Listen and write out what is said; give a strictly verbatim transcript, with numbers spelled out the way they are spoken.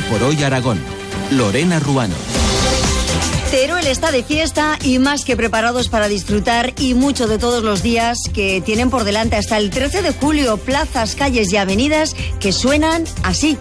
por Hoy Aragón. Lorena Ruano. Teruel está de fiesta y más que preparados para disfrutar y mucho de todos los días que tienen por delante hasta el trece de julio, plazas, calles y avenidas que suenan así.